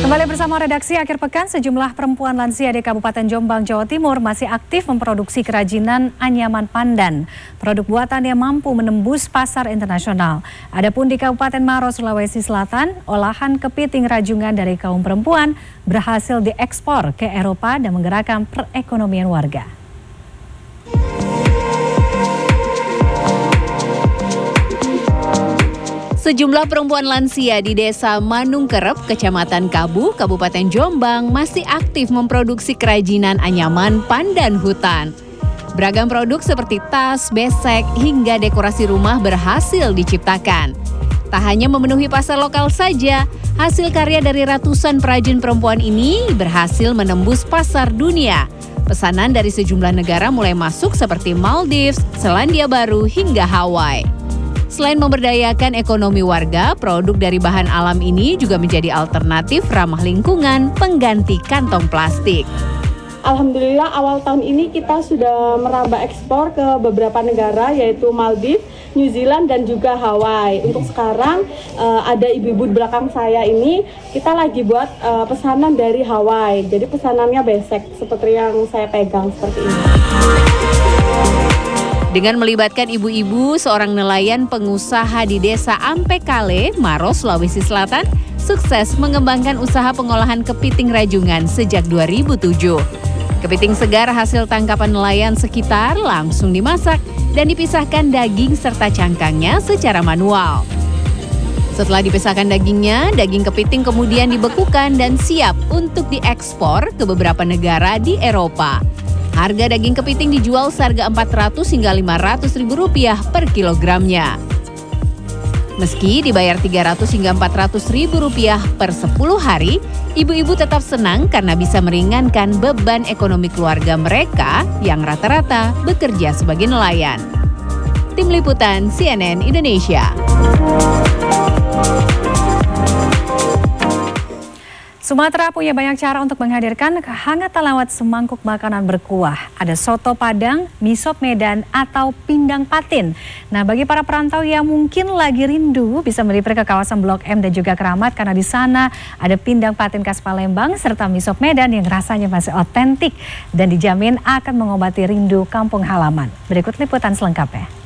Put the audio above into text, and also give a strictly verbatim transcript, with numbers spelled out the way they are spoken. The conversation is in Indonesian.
Kembali bersama redaksi akhir pekan, sejumlah perempuan lansia di Kabupaten Jombang, Jawa Timur masih aktif memproduksi kerajinan anyaman pandan. Produk buatan yang mampu menembus pasar internasional. Adapun di Kabupaten Maros, Sulawesi Selatan, olahan kepiting rajungan dari kaum perempuan berhasil diekspor ke Eropa dan menggerakkan perekonomian warga. Sejumlah perempuan lansia di Desa Manungkerep, Kecamatan Kabu, Kabupaten Jombang masih aktif memproduksi kerajinan anyaman pandan hutan. Beragam produk seperti tas, besek, hingga dekorasi rumah berhasil diciptakan. Tak hanya memenuhi pasar lokal saja, hasil karya dari ratusan perajin perempuan ini berhasil menembus pasar dunia. Pesanan dari sejumlah negara mulai masuk seperti Maldives, Selandia Baru, hingga Hawaii. Selain memberdayakan ekonomi warga, produk dari bahan alam ini juga menjadi alternatif ramah lingkungan, pengganti kantong plastik. Alhamdulillah awal tahun ini kita sudah merambah ekspor ke beberapa negara yaitu Maldives, New Zealand, dan juga Hawaii. Untuk sekarang uh, ada ibu-ibu di belakang saya ini, kita lagi buat uh, pesanan dari Hawaii. Jadi pesanannya besek seperti yang saya pegang seperti ini. Dengan melibatkan ibu-ibu, seorang nelayan pengusaha di Desa Ampekale, Maros, Sulawesi Selatan, sukses mengembangkan usaha pengolahan kepiting rajungan sejak dua ribu tujuh. Kepiting segar hasil tangkapan nelayan sekitar langsung dimasak dan dipisahkan daging serta cangkangnya secara manual. Setelah dipisahkan dagingnya, daging kepiting kemudian dibekukan dan siap untuk diekspor ke beberapa negara di Eropa. Harga daging kepiting dijual seharga empat ratus hingga lima ratus ribu rupiah per kilogramnya. Meski dibayar tiga ratus hingga empat ratus ribu rupiah per sepuluh hari, ibu-ibu tetap senang karena bisa meringankan beban ekonomi keluarga mereka yang rata-rata bekerja sebagai nelayan. Tim Liputan C N N Indonesia. Sumatera punya banyak cara untuk menghadirkan kehangatan lewat semangkuk makanan berkuah. Ada soto Padang, mie sop Medan, atau pindang patin. Nah, bagi para perantau yang mungkin lagi rindu bisa melipir ke kawasan Blok M dan juga Keramat karena di sana ada pindang patin khas Palembang serta mie sop Medan yang rasanya masih otentik dan dijamin akan mengobati rindu kampung halaman. Berikut liputan selengkapnya.